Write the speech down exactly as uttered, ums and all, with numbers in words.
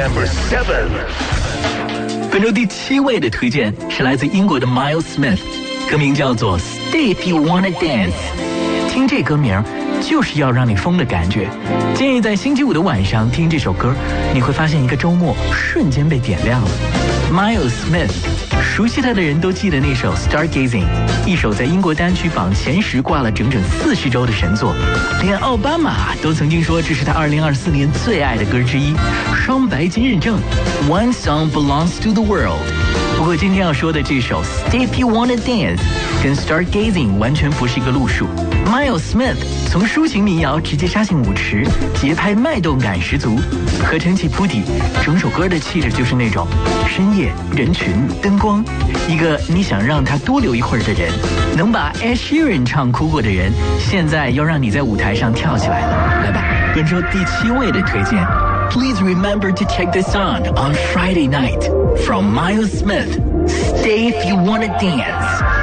Number seven。 本周第七位的推荐是来自英国的 Miles Smith， 歌名叫做 Stay If You Wanna Dance。听这歌名就是要让你疯的感觉。建议在星期五的晚上听这首歌，你会发现一个周末瞬间被点亮了。Miles Smith， 熟悉他的人都记得那首 Stargazing， 一首在英国单曲榜前十挂了整整四十周的神作，连奥巴马都曾经说这是他二零二四年最爱的歌之一，双白金认证 One song belongs to the world。 不过今天要说的这首 Stay If You Wanna Dance 跟 Stargazing 完全不是一个路数。 Miles Smith 从抒情民谣直接杀进舞池，节拍脉动感十足，合成器铺底，整首歌的气质就是那种深夜人群灯光，一个你想让他多留一会儿的人，能把 Ed Sheeran 唱哭过的人，现在要让你在舞台上跳起来了。来吧，本周第七位的推荐。 Please remember to check this on on Friday night from Miles Smith. Stay if you wanna dance.